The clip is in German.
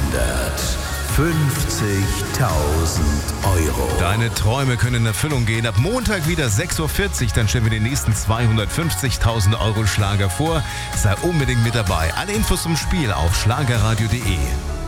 Euro. Deine Träume können in Erfüllung gehen. Ab Montag wieder 6.40 Uhr, dann stellen wir den nächsten 250.000 Euro Schlager vor. Sei unbedingt mit dabei. Alle Infos zum Spiel auf schlagerradio.de.